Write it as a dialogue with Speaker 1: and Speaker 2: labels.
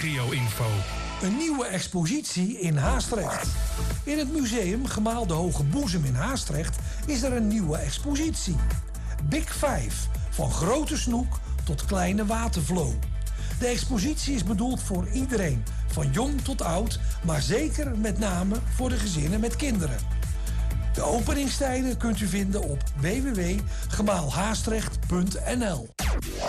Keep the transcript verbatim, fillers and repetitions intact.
Speaker 1: regio-info.
Speaker 2: Een nieuwe expositie in Haastrecht. In het museum Gemaal de Hoge Boezem in Haastrecht is er een nieuwe expositie. Big Five, van grote snoek tot kleine watervloo. De expositie is bedoeld voor iedereen, van jong tot oud, maar zeker met name voor de gezinnen met kinderen. De openingstijden kunt u vinden op w w w punt gemaal haastrecht punt n l.